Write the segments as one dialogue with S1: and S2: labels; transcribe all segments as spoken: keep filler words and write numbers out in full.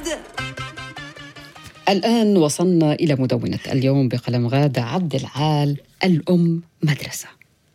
S1: الآن وصلنا إلى مدونة اليوم بقلم غادة عبد العال، الأم مدرسة.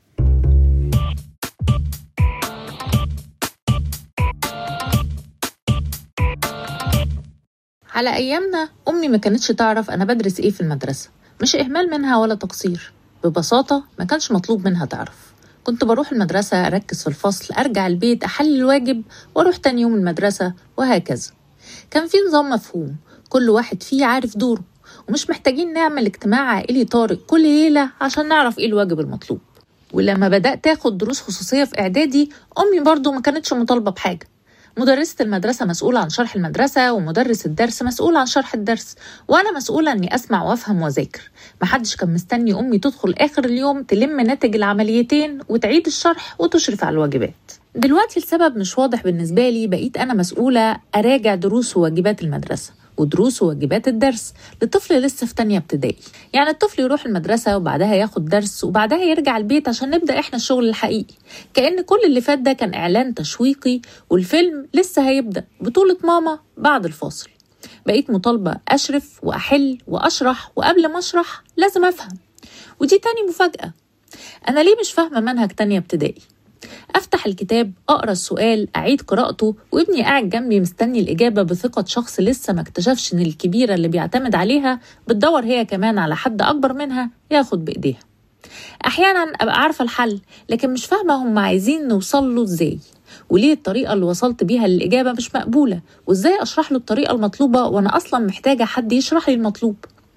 S2: على أيامنا أمي ما كانتش تعرف أنا بدرس إيه في المدرسة، مش إهمال منها ولا تقصير، ببساطة ما كانش مطلوب منها تعرف. كنت بروح المدرسة أركز في الفصل، أرجع البيت أحل الواجب وأروح تاني يوم المدرسة وهكذا. كان في نظام مفهوم، كل واحد فيه عارف دوره، ومش محتاجين نعمل اجتماع عائلي طارئ كل ليلة عشان نعرف إيه الواجب المطلوب. ولما بدأت أخد دروس خصوصية في إعدادي، أمي برضو ما كانتش مطالبة بحاجة. مدرسة المدرسة مسؤولة عن شرح المدرسة، ومدرس الدرس مسؤول عن شرح الدرس، وأنا مسؤولة أني أسمع وأفهم وأذاكر. محدش كان مستني أمي تدخل آخر اليوم تلم ناتج العمليتين وتعيد الشرح وتشرف على الواجبات. دلوقتي السبب مش واضح بالنسبة لي، بقيت أنا مسؤولة أراجع دروس وواجبات المدرسة ودروس وواجبات الدرس لطفل لسه في تانية ابتدائي. يعني الطفل يروح المدرسة وبعدها ياخد درس وبعدها يرجع البيت عشان نبدأ إحنا الشغل الحقيقي، كأن كل اللي فات ده كان إعلان تشويقي والفيلم لسه هيبدأ بطولة ماما بعد الفاصل. بقيت مطالبة أشرف وأحل وأشرح، وقبل ما أشرح لازم أفهم. ودي تاني مفاجأة، أنا ليه مش فاهمة منهج تانية ابتدائي؟ أفتح الكتاب، أقرأ السؤال، أعيد قراءته، وابني قاعد جنبي مستني الإجابة بثقة شخص لسه ما اكتشفش إن الكبيرة اللي بيعتمد عليها بتدور هي كمان على حد أكبر منها ياخد بإيديها. أحيانا أبقى عارفة الحل، لكن مش فاهمة هم عايزين نوصل له إزاي، وليه الطريقة اللي وصلت بيها للإجابة مش مقبولة، وإزاي أشرح له الطريقة المطلوبة وأنا أصلا محتاجة حد يشرح لي المطلوب.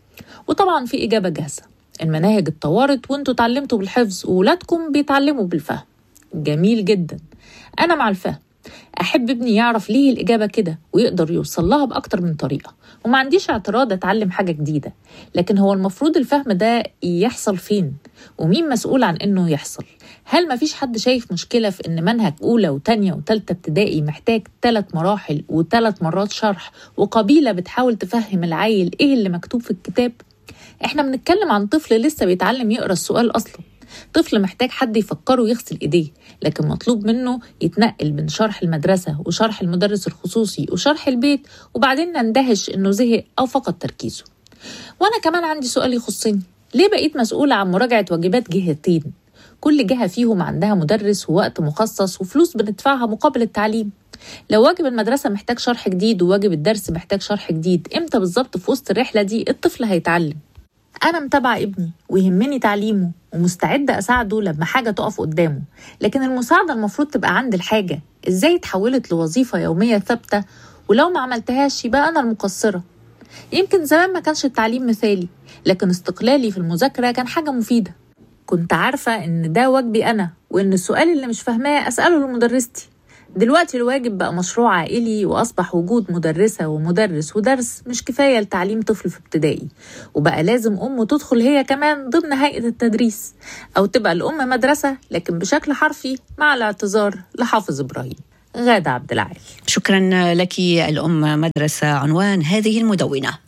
S2: وطبعا في إجابة جاهزة، المناهج اتطورت وانتوا اتعلمتوا بالحفظ وولادكم بيتعلموا بالفهم. جميل جدا، أنا مع الفهم. أحب ابني يعرف ليه الإجابة كده ويقدر يوصل لها بأكتر من طريقة، وما عنديش اعتراض أتعلم حاجة جديدة، لكن هو المفروض الفهم ده يحصل فين؟ ومين مسؤول عن إنه يحصل؟ هل مفيش حد شايف مشكلة في إن منهج أولى وتانية وتالتة ابتدائي محتاج ثلاث مراحل وثلاث مرات شرح، وقبيلة بتحاول تفهم العيل إيه اللي مكتوب في الكتاب؟ إحنا بنتكلم عن طفل لسه بيتعلم يقرأ السؤال أصلا، طفل محتاج حد يفكره ويغسل إيديه، لكن مطلوب منه يتنقل بين شرح المدرسة وشرح المدرس الخصوصي وشرح البيت، وبعدين نندهش إنه زهق أو فقد تركيزه. وأنا كمان عندي سؤال يخصني، ليه بقيت مسؤولة عن مراجعة واجبات جهتين؟ كل جهة فيهم عندها مدرس ووقت مخصص وفلوس بندفعها مقابل التعليم. لو واجب المدرسة محتاج شرح جديد وواجب الدرس محتاج شرح جديد، إمتى بالظبط في وسط الرحلة دي الطفل هيتعلم؟ أنا متابعة ابني ويهمني تعليمه ومستعدة أساعده لما حاجة تقف قدامه، لكن المساعدة المفروض تبقى عند الحاجة، إزاي تحولت لوظيفة يومية ثابتة ولو ما عملتهاش يبقى أنا المقصرة. يمكن زمان ما كانش التعليم مثالي، لكن استقلالي في المذاكرة كان حاجة مفيدة. كنت عارفة إن ده واجبي أنا، وإن السؤال اللي مش فاهماه أسأله لمدرستي. دلوقتي الواجب بقى مشروع عائلي، وأصبح وجود مدرسة ومدرس ودرس مش كفاية لتعليم طفل في ابتدائي، وبقى لازم أمه تدخل هي كمان ضمن هيئة التدريس، أو تبقى الأم مدرسة لكن بشكل حرفي مع الاعتذار لحافظ إبراهيم. غادة عبد العال.
S3: شكرا لك الأم مدرسة، عنوان هذه المدونة.